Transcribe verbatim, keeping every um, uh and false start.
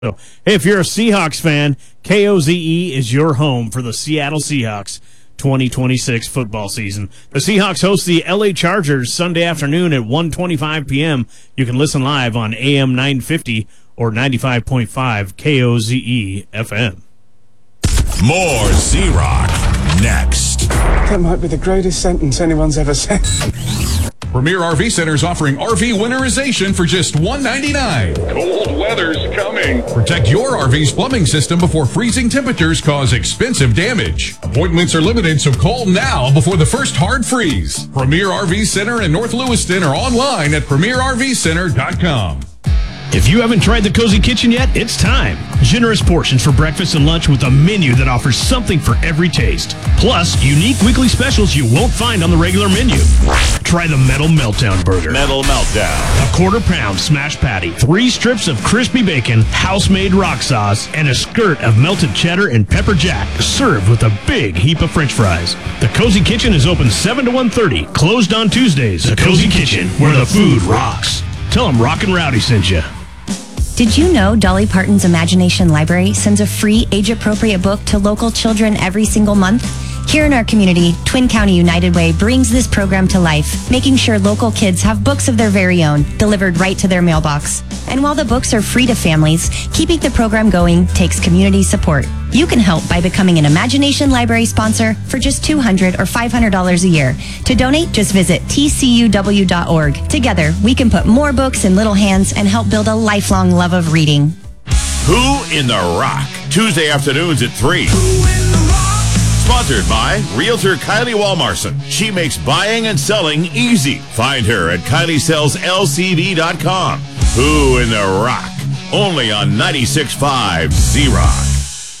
So, hey, if you're a Seahawks fan, K O Z E is your home for the Seattle Seahawks twenty twenty-six football season. The Seahawks host the L A Chargers Sunday afternoon at one twenty-five p.m. You can listen live on A M nine fifty or ninety-five point five K O Z E F M. More Z-Rock next. That might be the greatest sentence anyone's ever said. Premier R V Center is offering R V winterization for just one ninety-nine. Cold weather's coming. Protect your R V's plumbing system before freezing temperatures cause expensive damage. Appointments are limited, so call now before the first hard freeze. Premier R V Center in North Lewiston or online at premier r v center dot com. If you haven't tried the Cozy Kitchen yet, it's time. Generous portions for breakfast and lunch with a menu that offers something for every taste. Plus, unique weekly specials you won't find on the regular menu. Try the Metal Meltdown Burger. Metal Meltdown. A quarter pound smash patty, three strips of crispy bacon, house-made rock sauce, and a skirt of melted cheddar and pepper jack, served with a big heap of French fries. The Cozy Kitchen is open seven to one thirty, closed on Tuesdays. The Cozy Kitchen, where the food rocks. Tell them Rockin' Rowdy sent you. Did you know Dolly Parton's Imagination Library sends a free age-appropriate book to local children every single month? Here in our community, Twin County United Way brings this program to life, making sure local kids have books of their very own, delivered right to their mailbox. And while the books are free to families, keeping the program going takes community support. You can help by becoming an Imagination Library sponsor for just two hundred dollars or five hundred dollars a year. To donate, just visit T C U W dot org. Together, we can put more books in little hands and help build a lifelong love of reading. Who in the Rock? Tuesday afternoons at three. Sponsored by Realtor Kylie Walmarson. She makes buying and selling easy. Find her at kylie sells l c d dot com. Who in the Rock? Only on ninety-six point five Z-Rock.